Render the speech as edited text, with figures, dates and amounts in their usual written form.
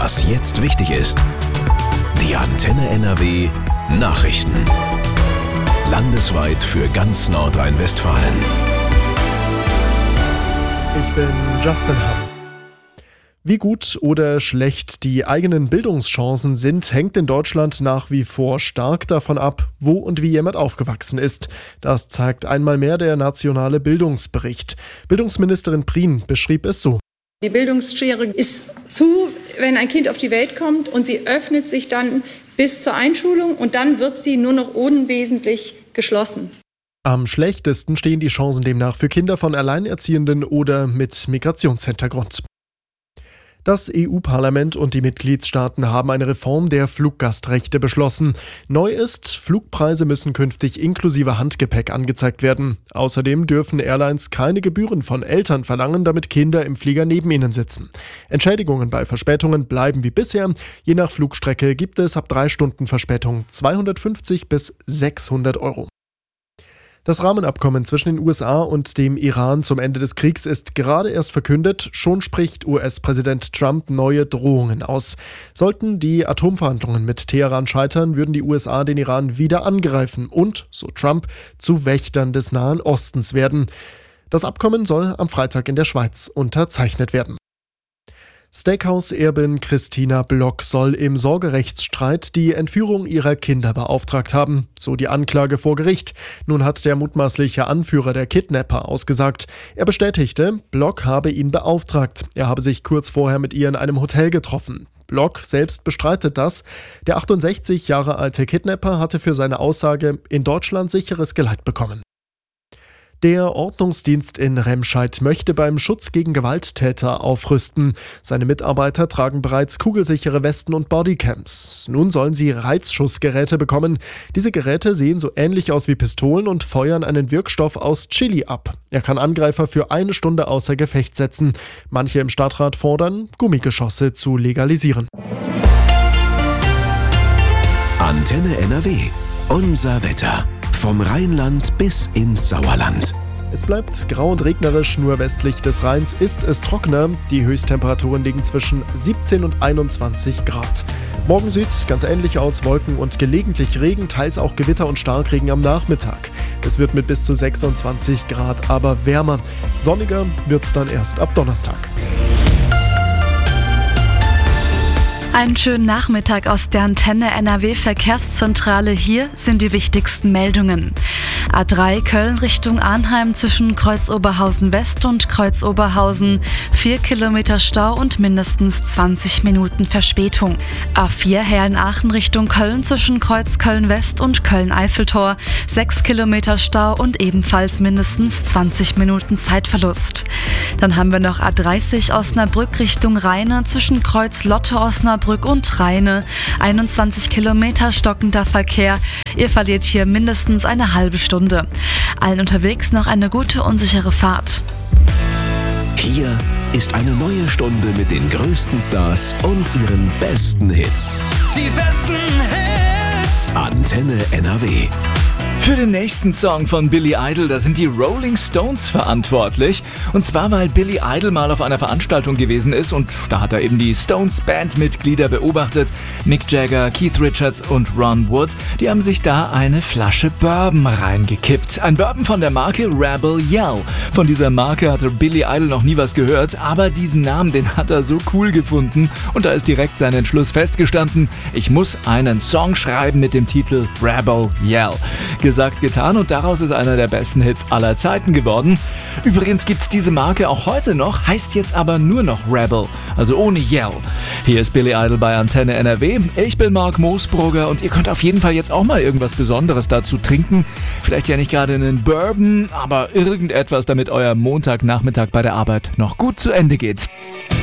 Was jetzt wichtig ist. Die Antenne NRW Nachrichten. Landesweit für ganz Nordrhein-Westfalen. Ich bin Justin Hamm. Wie gut oder schlecht die eigenen Bildungschancen sind, hängt in Deutschland nach wie vor stark davon ab, wo und wie jemand aufgewachsen ist. Das zeigt einmal mehr der nationale Bildungsbericht. Bildungsministerin Prien beschrieb es so. Die Bildungsschere ist zu, wenn ein Kind auf die Welt kommt, und sie öffnet sich dann bis zur Einschulung und dann wird sie nur noch unwesentlich geschlossen. Am schlechtesten stehen die Chancen demnach für Kinder von Alleinerziehenden oder mit Migrationshintergrund. Das EU-Parlament und die Mitgliedstaaten haben eine Reform der Fluggastrechte beschlossen. Neu ist, Flugpreise müssen künftig inklusive Handgepäck angezeigt werden. Außerdem dürfen Airlines keine Gebühren von Eltern verlangen, damit Kinder im Flieger neben ihnen sitzen. Entschädigungen bei Verspätungen bleiben wie bisher. Je nach Flugstrecke gibt es ab 3 Stunden Verspätung 250 bis 600 Euro. Das Rahmenabkommen zwischen den USA und dem Iran zum Ende des Kriegs ist gerade erst verkündet. Schon spricht US-Präsident Trump neue Drohungen aus. Sollten die Atomverhandlungen mit Teheran scheitern, würden die USA den Iran wieder angreifen und, so Trump, zu Wächtern des Nahen Ostens werden. Das Abkommen soll am Freitag in der Schweiz unterzeichnet werden. Steakhouse-Erbin Christina Block soll im Sorgerechtsstreit die Entführung ihrer Kinder beauftragt haben, so die Anklage vor Gericht. Nun hat der mutmaßliche Anführer der Kidnapper ausgesagt. Er bestätigte, Block habe ihn beauftragt. Er habe sich kurz vorher mit ihr in einem Hotel getroffen. Block selbst bestreitet das. Der 68 Jahre alte Kidnapper hatte für seine Aussage in Deutschland sicheres Geleit bekommen. Der Ordnungsdienst in Remscheid möchte beim Schutz gegen Gewalttäter aufrüsten. Seine Mitarbeiter tragen bereits kugelsichere Westen und Bodycams. Nun sollen sie Reizschussgeräte bekommen. Diese Geräte sehen so ähnlich aus wie Pistolen und feuern einen Wirkstoff aus Chili ab. Er kann Angreifer für 1 Stunde außer Gefecht setzen. Manche im Stadtrat fordern, Gummigeschosse zu legalisieren. Antenne NRW. Unser Wetter. Vom Rheinland bis ins Sauerland. Es bleibt grau und regnerisch, nur westlich des Rheins ist es trockener. Die Höchsttemperaturen liegen zwischen 17 und 21 Grad. Morgen sieht es ganz ähnlich aus, Wolken und gelegentlich Regen, teils auch Gewitter und Starkregen am Nachmittag. Es wird mit bis zu 26 Grad aber wärmer. Sonniger wird es dann erst ab Donnerstag. Einen schönen Nachmittag aus der Antenne NRW Verkehrszentrale. Hier sind die wichtigsten Meldungen. A3 Köln Richtung Arnheim zwischen Kreuz-Oberhausen West und Kreuz-Oberhausen. 4 Kilometer Stau und mindestens 20 Minuten Verspätung. A4 Herrn-Aachen Richtung Köln zwischen Kreuz Köln West und Köln-Eiffeltor. 6 Kilometer Stau und ebenfalls mindestens 20 Minuten Zeitverlust. Dann haben wir noch A30 Osnabrück Richtung Rheine zwischen Kreuz Lotte Osnabrück und Rheine. 21 Kilometer stockender Verkehr. Ihr verliert hier mindestens eine halbe Stunde. Allen unterwegs noch eine gute und sichere Fahrt. Hier ist eine neue Stunde mit den größten Stars und ihren besten Hits. Die besten Hits! Antenne NRW. Für den nächsten Song von Billy Idol, da sind die Rolling Stones verantwortlich. Und zwar, weil Billy Idol mal auf einer Veranstaltung gewesen ist und da hat er eben die Stones-Bandmitglieder beobachtet. Mick Jagger, Keith Richards und Ron Wood, die haben sich da eine Flasche Bourbon reingekippt. Ein Bourbon von der Marke Rebel Yell. Von dieser Marke hatte Billy Idol noch nie was gehört, aber diesen Namen, den hat er so cool gefunden und da ist direkt sein Entschluss festgestanden. Ich muss einen Song schreiben mit dem Titel Rebel Yell. Gesagt, getan und daraus ist einer der besten Hits aller Zeiten geworden. Übrigens gibt's diese Marke auch heute noch, heißt jetzt aber nur noch Rebel, also ohne Yell. Hier ist Billy Idol bei Antenne NRW. Ich bin Marc Moosbrugger und ihr könnt auf jeden Fall jetzt auch mal irgendwas Besonderes dazu trinken. Vielleicht ja nicht gerade einen Bourbon, aber irgendetwas, damit euer Montagnachmittag bei der Arbeit noch gut zu Ende geht.